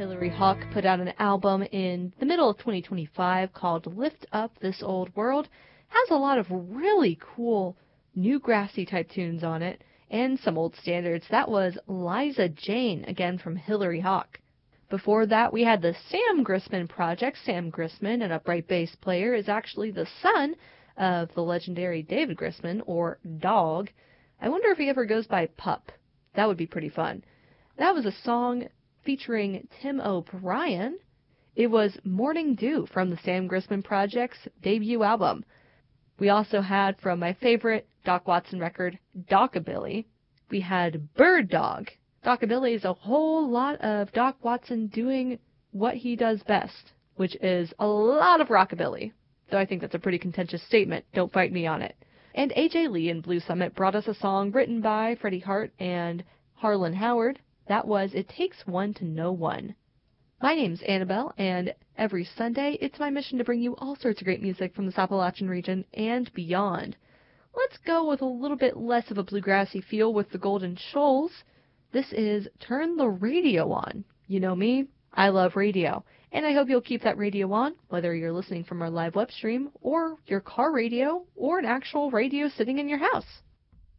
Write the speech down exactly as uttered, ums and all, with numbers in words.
Hilary Hawk put out an album in the middle of twenty twenty-five called Lift Up This Old World. Has a lot of really cool new grassy type tunes on it and some old standards. That was Liza Jane, again from Hilary Hawk. Before that, we had the Sam Grisman Project. Sam Grisman, an upright bass player, is actually the son of the legendary David Grisman, or Dog. I wonder if he ever goes by Pup. That would be pretty fun. That was a song featuring Tim O'Brien. It was Morning Dew from the Sam Grisman Project's debut album. We also had, from my favorite Doc Watson record, Dockabilly, we had Bird Dog. Dockabilly is a whole lot of Doc Watson doing what he does best, which is a lot of rockabilly, though I think that's a pretty contentious statement. Don't fight me on it. And A J Lee and Blue Summit brought us a song written by Freddie Hart and Harlan Howard. That was It Takes One to Know One. My name's Annabelle, and every Sunday it's my mission to bring you all sorts of great music from the Appalachian region and beyond. Let's go with a little bit less of a bluegrassy feel with the Golden Shoals. This is Turn the Radio On. You know me, I love radio, and I hope you'll keep that radio on, whether you're listening from our live web stream, or your car radio, or an actual radio sitting in your house.